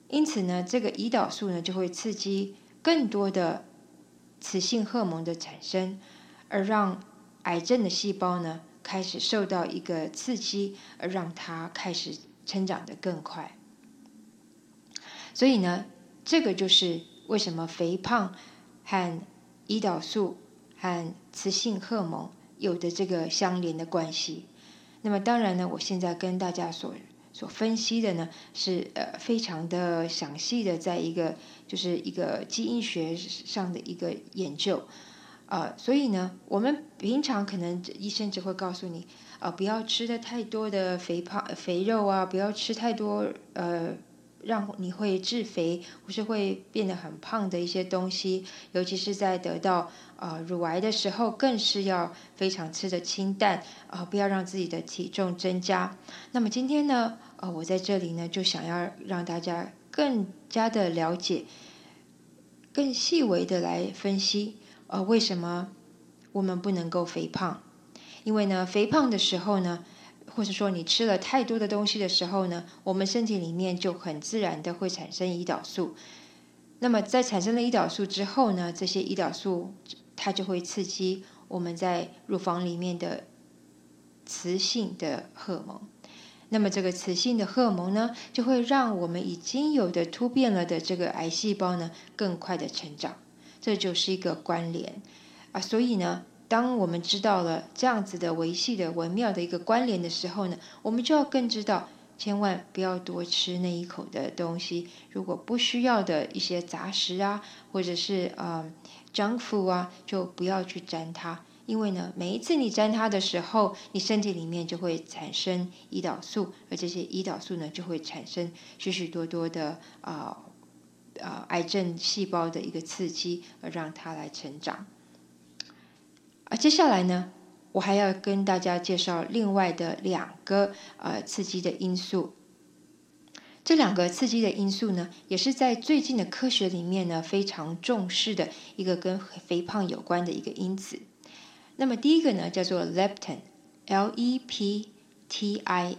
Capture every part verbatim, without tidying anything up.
因此呢，这个胰岛素呢就会刺激更多的雌性荷尔蒙的产生，而让癌症的细胞呢开始受到一个刺激，而让它开始成长得更快。所以呢，这个就是为什么肥胖和胰岛素和雌性荷尔蒙有的这个相连的关系。那么当然呢，我现在跟大家所所分析的呢，是呃非常的详细的，在一个就是一个基因学上的一个研究。呃，所以呢，我们平常可能医生只会告诉你，呃，不要吃的太多的肥胖肥肉啊，不要吃太多呃让你会致肥或是会变得很胖的一些东西，尤其是在得到呃乳癌的时候，更是要非常吃的清淡，呃，不要让自己的体重增加。那么今天呢，呃，我在这里呢，就想要让大家更加的了解，更细微的来分析，呃，为什么我们不能够肥胖？因为呢，肥胖的时候呢，或者说你吃了太多的东西的时候呢，我们身体里面就很自然的会产生胰岛素。那么在产生了胰岛素之后呢，这些胰岛素它就会刺激我们在乳房里面的雌性的荷尔蒙。那么这个雌性的荷尔蒙呢，就会让我们已经有的突变了的这个癌细胞呢，更快的成长。这就是一个关联啊。所以呢，当我们知道了这样子的维系的微妙的一个关联的时候呢，我们就要更知道，千万不要多吃那一口的东西。如果不需要的一些杂食啊，或者是呃 junk food 啊，就不要去沾它。因为呢，每一次你沾它的时候，你身体里面就会产生胰岛素，而这些胰岛素呢，就会产生许许多多的啊呃癌症细胞的一个刺激，而让它来成长。啊，接下来呢，我还要跟大家介绍另外的两个呃刺激的因素。这两个刺激的因素呢，也是在最近的科学里面呢非常重视的一个跟肥胖有关的一个因子。那么第一个呢叫做 leptin，L E P T I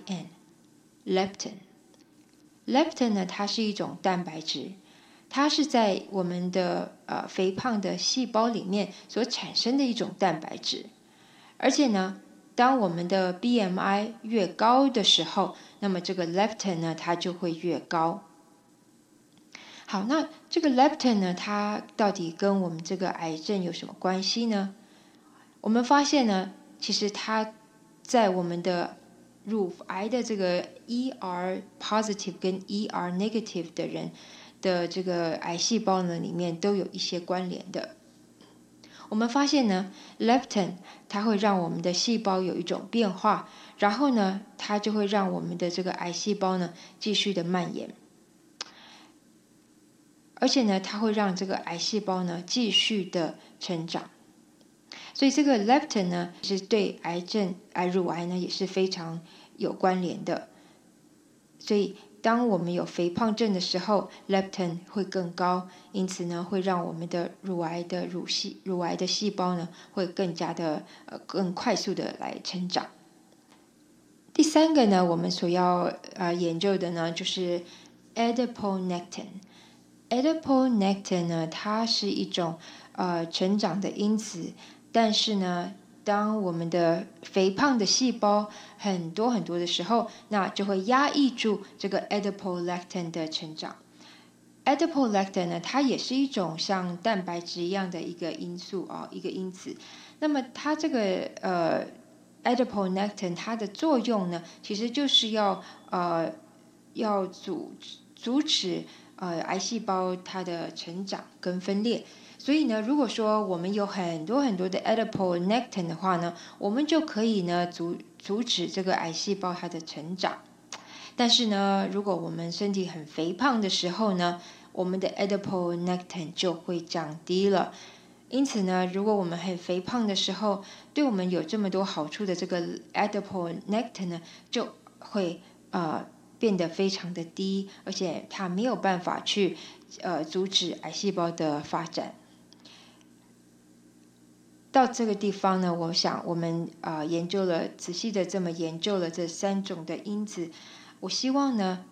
N，leptin。leptin 呢，它是一种蛋白质，它是在我们的呃肥胖的细胞里面所产生的一种蛋白质。而且呢，当我们的 B M I 越高的时候，那么这个 leptin 呢，它就会越高。好，那这个 leptin 呢，它到底跟我们这个癌症有什么关系呢？我们发现呢，其实它在我们的乳癌的这个 E R positive 跟 E R negative 的人的这个癌细胞呢里面都有一些关联的。我们发现呢 leptin 它会让我们的细胞有一种变化，然后呢它就会让我们的这个癌细胞呢继续的蔓延，而且呢它会让这个癌细胞呢继续的成长。所以这个 leptin 呢是对癌症癌乳癌呢也是非常有关联的。所以当我们有肥胖症的时候 leptin 会更高，因此呢会让我们的乳癌的乳细乳癌的细胞呢会更加的呃更快速的来成长。第三个呢我们所要呃研究的呢就是 adiponectin。adiponectin 呢它是一种呃成长的因子，但是呢当我们的肥胖的细胞很多很多的时候，那就会压抑住这个 adiponectin 的成长。adiponectin 呢，它也是一种像蛋白质一样的一个因素啊、哦，一个因子。那么它这个呃 adiponectin 它的作用呢，其实就是要呃要阻阻止呃癌细胞它的成长跟分裂。所以呢，如果说我们有很多很多的 adiponectin 的话呢，我们就可以呢阻阻止这个癌细胞它的成长。但是呢，如果我们身体很肥胖的时候呢，我们的 adiponectin 就会降低了。因此呢，如果我们很肥胖的时候，对我们有这么多好处的这个 adiponectin 呢，就会呃变得非常的低，而且它没有办法去呃阻止癌细胞的发展。到这个地方呢，我想我们啊、呃、研究了仔细的这么研究了这三种的因子，我希望呢